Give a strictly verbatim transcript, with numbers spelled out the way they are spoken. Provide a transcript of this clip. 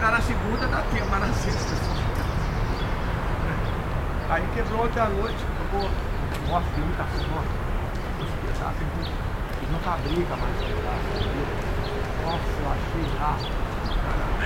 chegar na segunda dá tempo, mas na sexta. Aí quebrou ontem à noite, ficou. Nossa, tem muita sorte. Esse pedaço aqui, ele não fabrica mais esse pedaço. Nossa, eu achei lá.